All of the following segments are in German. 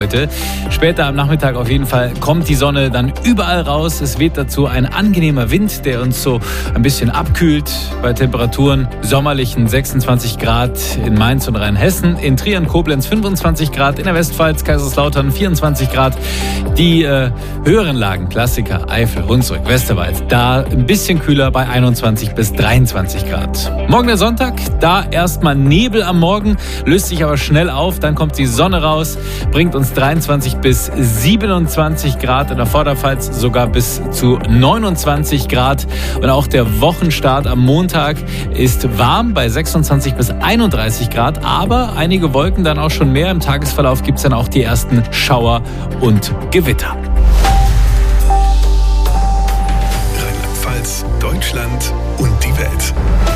Heute. Später am Nachmittag auf jeden Fall kommt die Sonne dann überall raus. Es weht dazu ein angenehmer Wind, der uns so ein bisschen abkühlt. Bei Temperaturen sommerlichen 26 Grad in Mainz und Rheinhessen. In Trier und Koblenz 25 Grad. In der Westpfalz, Kaiserslautern 24 Grad. Die höheren Lagen, Klassiker, Eifel, Hunsrück, Westerwald, da ein bisschen kühler bei 21 bis 23 Grad. Morgen der Sonntag, da erstmal Nebel am Morgen, löst sich aber schnell auf. Dann kommt die Sonne raus, bringt uns 23 bis 27 Grad, in der Vorderpfalz sogar bis zu 29 Grad. Und auch der Wochenstart am Montag ist warm bei 26 bis 31 Grad, aber einige Wolken dann auch schon mehr. Im Tagesverlauf gibt es dann auch die ersten Schauer und Gewitter. Rheinland-Pfalz, Deutschland und die Welt.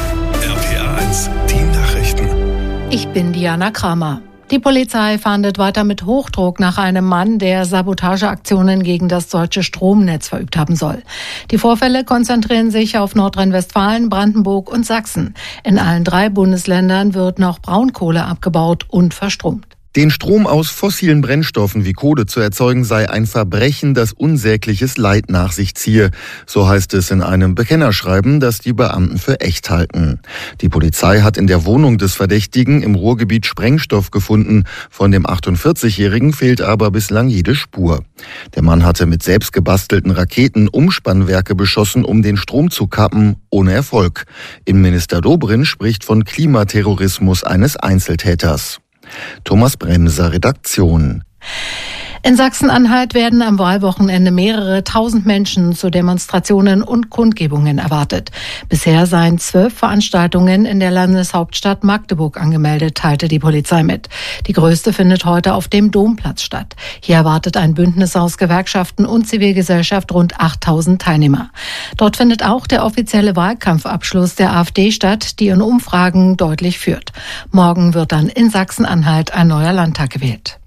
RPA 1, die Nachrichten. Ich bin Diana Kramer. Die Polizei fahndet weiter mit Hochdruck nach einem Mann, der Sabotageaktionen gegen das deutsche Stromnetz verübt haben soll. Die Vorfälle konzentrieren sich auf Nordrhein-Westfalen, Brandenburg und Sachsen. In allen 3 Bundesländern wird noch Braunkohle abgebaut und verstromt. Den Strom aus fossilen Brennstoffen wie Kohle zu erzeugen, sei ein Verbrechen, das unsägliches Leid nach sich ziehe. So heißt es in einem Bekennerschreiben, das die Beamten für echt halten. Die Polizei hat in der Wohnung des Verdächtigen im Ruhrgebiet Sprengstoff gefunden. Von dem 48-Jährigen fehlt aber bislang jede Spur. Der Mann hatte mit selbst gebastelten Raketen Umspannwerke beschossen, um den Strom zu kappen, ohne Erfolg. Innenminister Dobrindt spricht von Klimaterrorismus eines Einzeltäters. Thomas Bremser, Redaktion. In Sachsen-Anhalt werden am Wahlwochenende mehrere tausend Menschen zu Demonstrationen und Kundgebungen erwartet. Bisher seien 12 Veranstaltungen in der Landeshauptstadt Magdeburg angemeldet, teilte die Polizei mit. Die größte findet heute auf dem Domplatz statt. Hier erwartet ein Bündnis aus Gewerkschaften und Zivilgesellschaft rund 8000 Teilnehmer. Dort findet auch der offizielle Wahlkampfabschluss der AfD statt, die in Umfragen deutlich führt. Morgen wird dann in Sachsen-Anhalt ein neuer Landtag gewählt.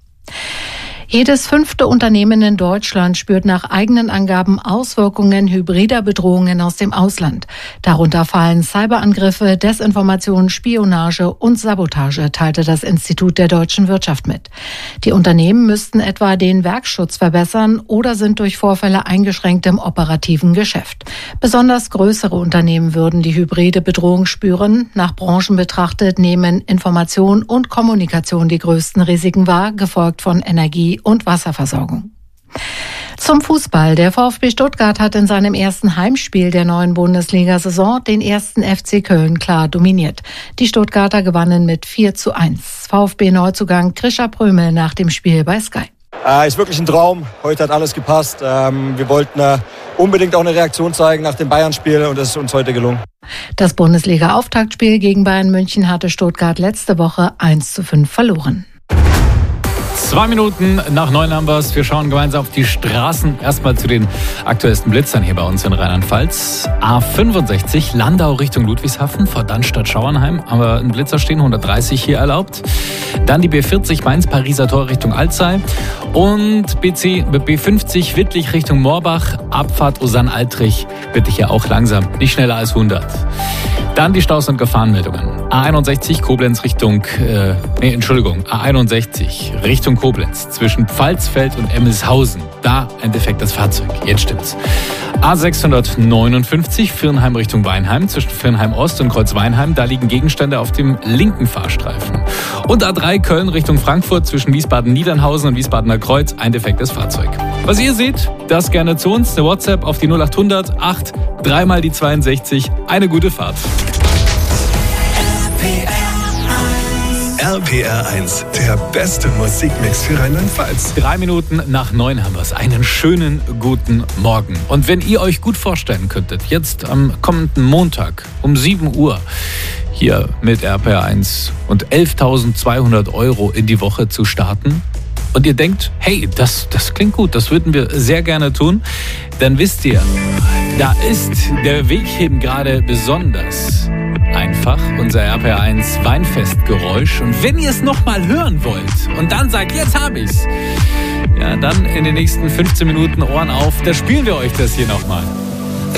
Jedes 5. Unternehmen in Deutschland spürt nach eigenen Angaben Auswirkungen hybrider Bedrohungen aus dem Ausland. Darunter fallen Cyberangriffe, Desinformation, Spionage und Sabotage, teilte das Institut der deutschen Wirtschaft mit. Die Unternehmen müssten etwa den Werkschutz verbessern oder sind durch Vorfälle eingeschränkt im operativen Geschäft. Besonders größere Unternehmen würden die hybride Bedrohung spüren. Nach Branchen betrachtet nehmen Information und Kommunikation die größten Risiken wahr, gefolgt von Energie und Wasserversorgung. Zum Fußball. Der VfB Stuttgart hat in seinem ersten Heimspiel der neuen Bundesliga-Saison den 1. FC Köln klar dominiert. Die Stuttgarter gewannen mit 4:1. VfB-Neuzugang Krischer Prömel nach dem Spiel bei Sky. Ist wirklich ein Traum. Heute hat alles gepasst. Wir wollten unbedingt auch eine Reaktion zeigen nach dem Bayern-Spiel und das ist uns heute gelungen. Das Bundesliga-Auftaktspiel gegen Bayern München hatte Stuttgart letzte Woche 1:5 verloren. 2 Minuten nach 9 haben wir's. Wir schauen gemeinsam auf die Straßen. Erstmal zu den aktuellsten Blitzern hier bei uns in Rheinland-Pfalz. A65 Landau Richtung Ludwigshafen vor Dannstatt-Schauernheim. Aber ein Blitzer stehen, 130 hier erlaubt. Dann die B40 Mainz-Pariser Tor Richtung Alzey. Und B50 Wittlich Richtung Moorbach. Abfahrt Osann-Altrich bitte hier auch langsam, nicht schneller als 100. Dann die Staus- und Gefahrenmeldungen. A61 Koblenz Richtung, A61 Richtung Koblenz zwischen Pfalzfeld und Emmelshausen. Da ein defektes Fahrzeug. Jetzt stimmt's. A659 Viernheim Richtung Weinheim zwischen Viernheim Ost und Kreuz-Weinheim. Da liegen Gegenstände auf dem linken Fahrstreifen. Und A3 Köln Richtung Frankfurt zwischen Wiesbaden-Niedernhausen und Wiesbadener Kreuz. Ein defektes Fahrzeug. Was ihr seht, das gerne zu uns. Eine WhatsApp auf die 0800 8 3 mal die 62. Eine gute Fahrt. RPR 1, der beste Musikmix für Rheinland-Pfalz. 3 Minuten nach 9 haben wir es. Einen schönen guten Morgen. Und wenn ihr euch gut vorstellen könntet, jetzt am kommenden Montag um 7 Uhr hier mit RPR 1 und 11.200 € in die Woche zu starten und ihr denkt, hey, das klingt gut, das würden wir sehr gerne tun, dann wisst ihr, da ist der Weg eben gerade besonders einfach, unser RPR1 Weinfestgeräusch. Und wenn ihr es nochmal hören wollt und dann sagt, jetzt hab ich's, ja, dann in den nächsten 15 Minuten Ohren auf, da spielen wir euch das hier nochmal.